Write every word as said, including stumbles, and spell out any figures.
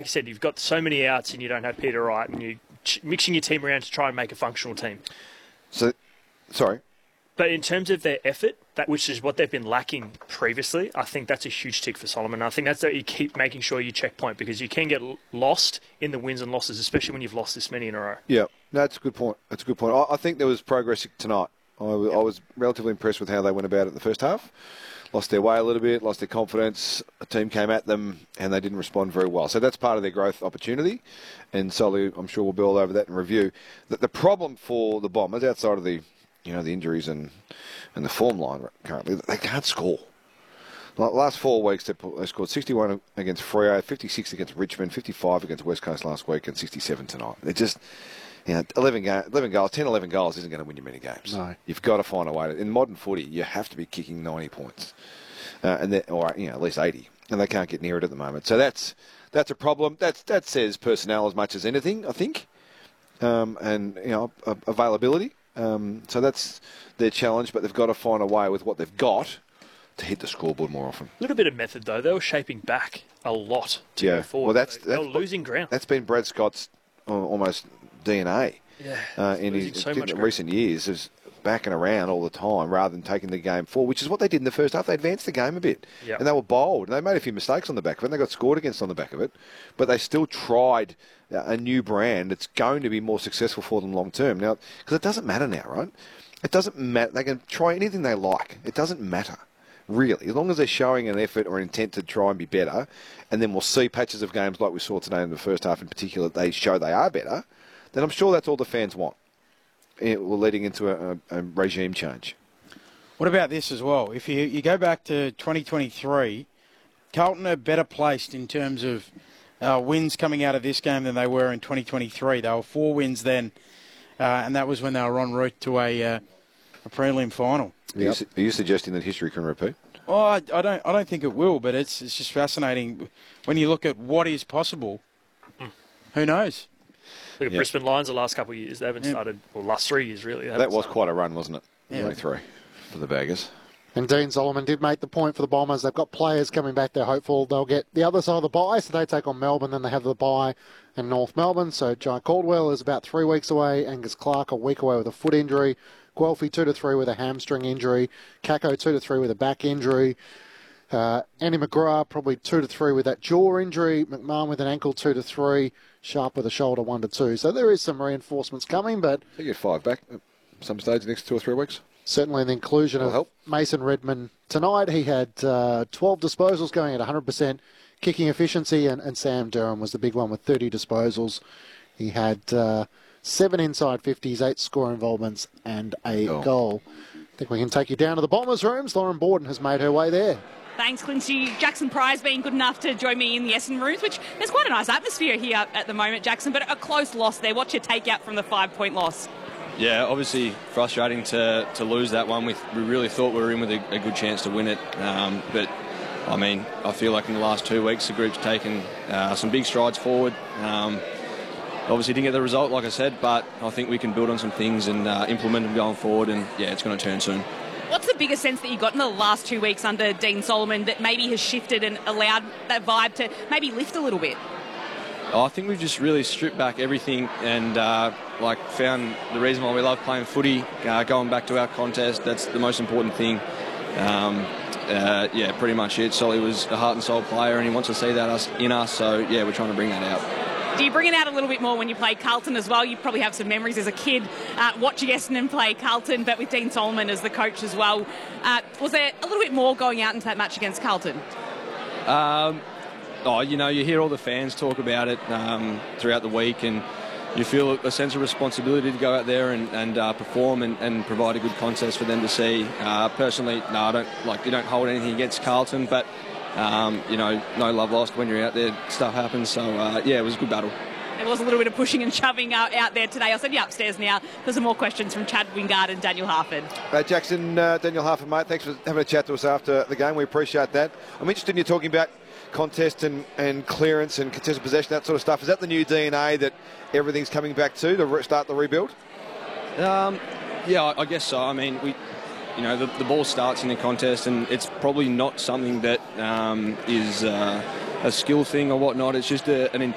you said, you've got so many outs and you don't have Peter Wright, and you're mixing your team around to try and make a functional team. So, sorry. But in terms of their effort, that which is what they've been lacking previously, I think that's a huge tick for Solomon. I think that's that you keep making sure you checkpoint, because you can get lost in the wins and losses, especially when you've lost this many in a row. Yeah, no, that's a good point. That's a good point. I, I think there was progress tonight. I, yep. I was relatively impressed with how they went about it in the first half. Lost their way a little bit, lost their confidence. A team came at them and they didn't respond very well. So that's part of their growth opportunity. And Solly, I'm sure we'll build over that and review. The, the problem for the Bombers, outside of the, you know, the injuries and, and the form line currently, they can't score. Like last four weeks, they, they scored sixty-one against Freo, fifty-six against Richmond, fifty-five against West Coast last week, and sixty-seven tonight. They just... You know, eleven, ga- eleven goals, ten, eleven goals isn't going to win you many games. No. You've got to find a way. To, in modern footy, you have to be kicking ninety points, uh, and that, or you know, at least eighty, and they can't get near it at the moment. So that's that's a problem. That's that says personnel as much as anything, I think, um, and you know, availability. Um, so that's their challenge, but they've got to find a way with what they've got to hit the scoreboard more often. A little bit of method though. They were shaping back a lot to yeah. go forward. Well, that's, they, they that's were losing ground. That's been Brad Scott's uh, almost D N A. Yeah, uh, in his so in recent years, is backing around all the time rather than taking the game forward, which is what they did in the first half. They advanced the game a bit, yep. and they were bold. And they made a few mistakes on the back of it, and they got scored against on the back of it, but they still tried a new brand that's going to be more successful for them long term. Now, because it doesn't matter now, right? It doesn't matter. They can try anything they like. It doesn't matter, really, as long as they're showing an effort or an intent to try and be better, and then we'll see patches of games like we saw today in the first half in particular, they show they are better, then I'm sure that's all the fans want. It, we're leading into a, a, a regime change. What about this as well? If you, you go back to twenty twenty-three, Carlton are better placed in terms of uh, wins coming out of this game than they were in twenty twenty-three. They were four wins then, uh, and that was when they were en route to a, uh, a prelim final. Are, yep. you, are you suggesting that history can repeat? Oh, I, I don't. I don't think it will. But it's it's just fascinating when you look at what is possible. Mm. Who knows? Look at yep. Brisbane Lions the last couple of years. They haven't yep. started, well, last three years, really. That was started. quite a run, wasn't it? Yeah. three for the Baggers. And Dean Solomon did make the point for the Bombers. They've got players coming back. They're hopeful they'll get the other side of the bye. So they take on Melbourne, then they have the bye in North Melbourne. So Jai Caldwell is about three weeks away. Angus Clark a week away with a foot injury. Guelphy two to three with a hamstring injury. Kako two to three with a back injury. Uh, Andy McGrath probably two to three with that jaw injury. McMahon with an ankle two to three. Sharp with a shoulder one to two. So there is some reinforcements coming, but you get five back at some stage the next two or three weeks. Certainly the inclusion That'll of help. Mason Redman tonight. He had uh, twelve disposals going at one hundred percent kicking efficiency, and, and Sam Durham was the big one with thirty disposals. He had uh, seven inside fifties, eight score involvements, and a oh. goal. I think we can take you down to the Bombers' rooms. Lauren Borden has made her way there. Thanks, Quincy. Jackson Pry's been good enough to join me in the Essendon rooms, which there's quite a nice atmosphere here at the moment, Jackson, but a close loss there. What's your takeout from the five-point loss? Yeah, obviously frustrating to, to lose that one. We, we really thought we were in with a, a good chance to win it. Um, but, I mean, I feel like in the last two weeks the group's taken uh, some big strides forward. Um, obviously didn't get the result, like I said, but I think we can build on some things and uh, implement them going forward, and, yeah, it's going to turn soon. What's the biggest sense that you got in the last two weeks under Dean Solomon that maybe has shifted and allowed that vibe to maybe lift a little bit? Oh, I think we've just really stripped back everything and uh, like found the reason why we love playing footy, uh, going back to our contest. That's the most important thing. Um, uh, yeah, pretty much it. Solly was a heart and soul player, and he wants to see that us in us. So yeah, we're trying to bring that out. Do you bring it out a little bit more when you play Carlton as well? You probably have some memories as a kid uh, watching Essendon play Carlton, but with Dean Solomon as the coach as well. Uh, was there a little bit more going out into that match against Carlton? Um, oh, you know, you hear all the fans talk about it um, throughout the week, and you feel a sense of responsibility to go out there and, and uh, perform and, and provide a good contest for them to see. Uh, personally, no, I don't like. You don't hold anything against Carlton, but. Um, you know, no love lost when you're out there. Stuff happens. So, uh, yeah, it was a good battle. There was a little bit of pushing and shoving out, out there today. I'll send you upstairs now for some more questions from Chad Wingard and Daniel Harford. Uh, Jackson, uh, Daniel Harford, mate, thanks for having a chat to us after the game. We appreciate that. I'm interested in you talking about contest and, and clearance and contested possession, that sort of stuff. Is that the new D N A that everything's coming back to, to start the rebuild? Um, yeah, I, I guess so. I mean, we... You know, the, the ball starts in the contest, and it's probably not something that um, is uh, a skill thing or whatnot. It's just a, an